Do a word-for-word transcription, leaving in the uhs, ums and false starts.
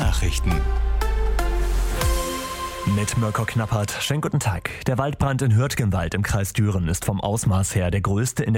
Nachrichten. Mit Mirko Knappert. Schönen guten Tag. Der Waldbrand in Hürtgenwald im Kreis Düren ist vom Ausmaß her der größte in der